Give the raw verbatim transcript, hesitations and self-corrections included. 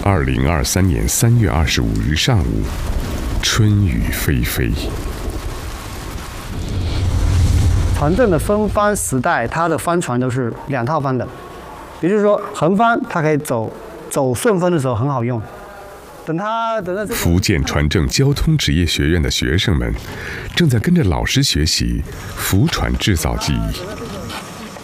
二零二三年三月二十五日上午，春雨霏霏。 船阵的风帆时代，它的帆船都是两套帆的，也就是说横帆它可以走走顺风的时候很好用。等它等到、这个、 福建船政交通职业学院的学生们正在跟着老师学习浮船制造技艺。